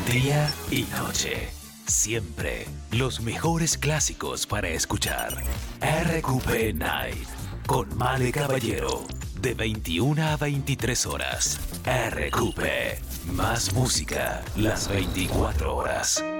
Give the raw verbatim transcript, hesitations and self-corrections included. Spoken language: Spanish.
Día y noche. Siempre los mejores clásicos para escuchar. R Q P Night con Male Caballero. De veintiuna a veintitrés horas. R Q P. Más música las veinticuatro horas.